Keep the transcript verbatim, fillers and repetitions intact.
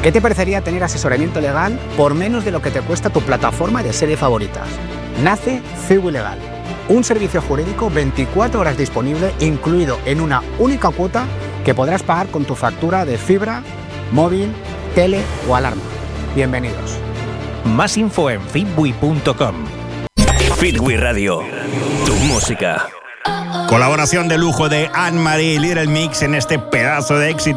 ¿Qué te parecería tener asesoramiento legal por menos de lo que te cuesta tu plataforma de series favoritas? Nace Ciwi Legal, un servicio jurídico veinticuatro horas disponible, incluido en una única cuota que podrás pagar con tu factura de fibra, móvil, tele o alarma. Bienvenidos. Más info en fitwi punto com. Fitwi Radio, tu música. Colaboración de lujo de Anne-Marie, Little Mix en este pedazo de éxito.